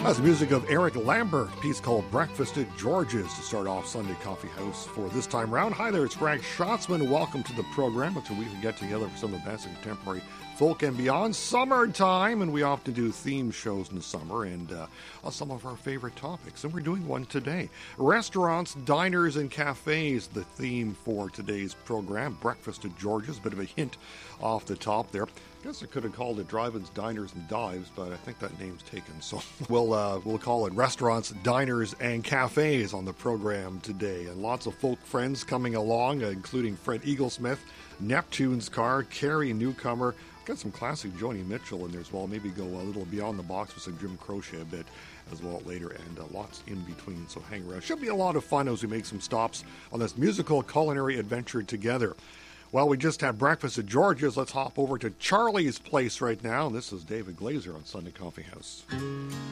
That's the music of Eric Lambert, a piece called Breakfast at George's to start off Sunday Coffee House for this time round. Hi there, it's Greg Schatzman. Welcome to the program. It's a weekly get together for some of the best in contemporary folk and beyond. Summertime, and we often do theme shows in the summer and on some of our favorite topics. And we're doing one today. Restaurants, diners, and cafes, the theme for today's program. Breakfast at George's, a bit of a hint off the top there. I guess I could have called it Drive-Ins, Diners, and Dives, but I think that name's taken. So we'll call it Restaurants, Diners, and Cafes on the program today. And lots of folk friends coming along, including Fred Eaglesmith, Neptune's Car, Carrie Newcomer. Got some classic Joni Mitchell in there as well. Maybe go a little beyond the box with some Jim Croce a bit as well later, and lots in between. So hang around. Should be a lot of fun as we make some stops on this musical culinary adventure together. Well, we just had breakfast at George's. Let's hop over to Charlie's Place right now. This is David Glazer on Sunday Coffee House.